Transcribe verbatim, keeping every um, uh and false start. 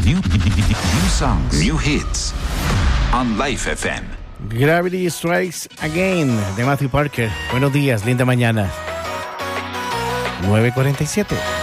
New, new songs, new hits on Life F M. Gravity Strikes Again de Matthew Parker. Buenos días, linda mañana. nueve cuarenta y siete.